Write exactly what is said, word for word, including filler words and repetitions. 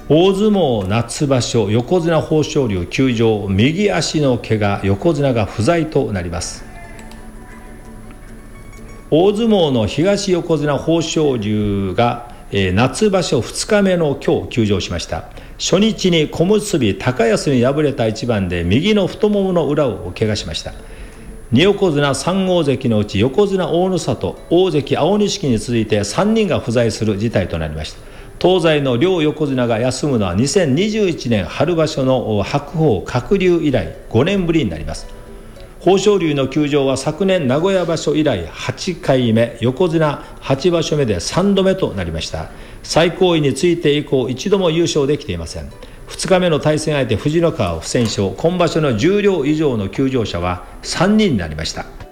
大相撲夏場所、横綱豊昇龍休場、右足の怪我、横綱が不在となります。大相撲の東横綱豊昇龍が、えー、夏場所ふつかめの今日休場しました。初日に小結高安に敗れた一番で右の太ももの裏を怪我しました。二横綱さん大関のうち横綱大野里、大関青錦に続いてさんにんが不在する事態となりました。東西の両横綱が休むのはにせんにじゅういちねん春場所の白鵬鶴竜以来ごねんぶりになります。豊昇龍の休場は昨年名古屋場所以来はちかいめ、横綱はちばしょめでさんどめとなりました。最高位について以降一度も優勝できていません。ふつかめの対戦相手藤ノ川不戦勝、今場所の十両以上の休場者はさんにんになりました。